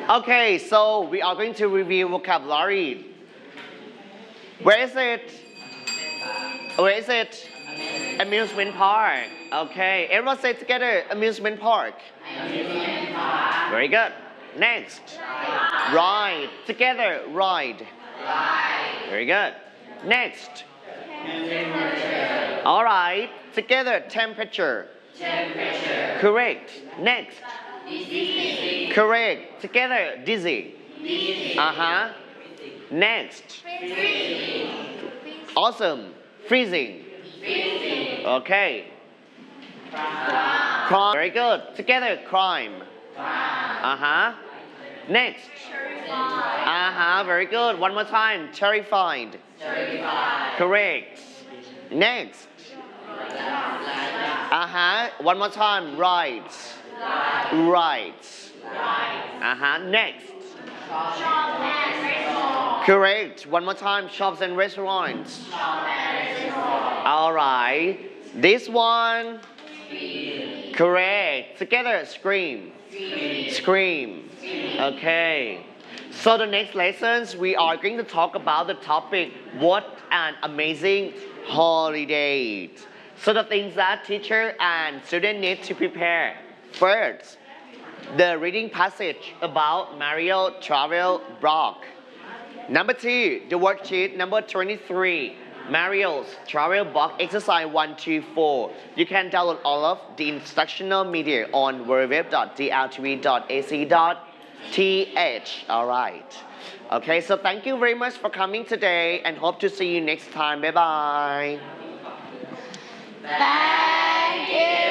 Okay, so we are going to review vocabulary. Where is it? Where is it? Amusement park. Okay, everyone say together, amusement park. Amusement park. Very good. Next. Ride. Together, ride. Ride. Very good. Next. All right. Together, temperature. Temperature. Correct. Next. Dizzy. Correct. Together, dizzy. Dizzy. Uh-huh. Next. Freezing. Awesome. Freezing. Freezing. Okay. Crime. Very good. Together, crime. Crime. Uh-huh. Next. Terrified. Uh-huh. Very good. One more time. Terrified. Terrified. Correct. Next. Uh-huh. One more time. Right. Right. Uh-huh. Next. Shops and restaurants. Correct. One more time. Shops and restaurants. Shops and restaurants. All right. This one. Scream. Correct. Together. Scream. Scream. Scream. Scream. Okay. So the next lessons we are going to talk about the topic what an amazing holiday. So the things that teacher and student need to prepare. First, the reading passage about Mario travel blog. Number 2, the worksheet number 23, Mario's travel blog exercise 124. You can download all of the instructional media on www.dltv.ac.th. Alright. Okay, so thank you very much for coming today and hope to see you next time. Bye bye. Thank you.